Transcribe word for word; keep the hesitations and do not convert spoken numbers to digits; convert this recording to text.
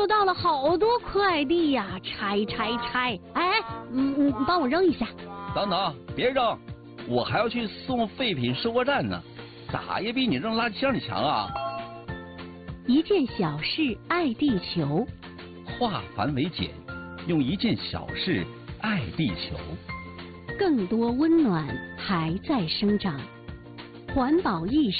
收到了好多快递呀，拆拆拆！哎，嗯，你帮我扔一下。 等等，别扔，我还要去送废品收货站呢，咋也比你扔垃圾箱里强啊！ 一件小事爱地球， 化繁为简，用一件小事爱地球。 更多温暖还在生长，环保意识。